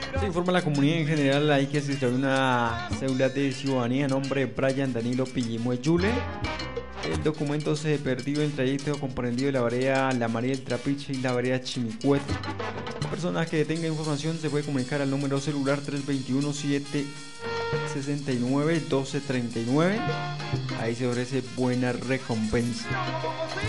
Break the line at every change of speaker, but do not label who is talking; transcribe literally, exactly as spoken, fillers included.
Se informa a la comunidad en general ahí que se extravió una cédula de ciudadanía a nombre de Brian Danilo Pillimue Yule. El documento se perdió en el trayecto comprendido de la vereda La María del Trapiche y la vereda Chimicueto. La persona que tenga información se puede comunicar al número celular tres dos uno, siete seis nueve, uno dos tres nueve. Ahí se ofrece buena recompensa.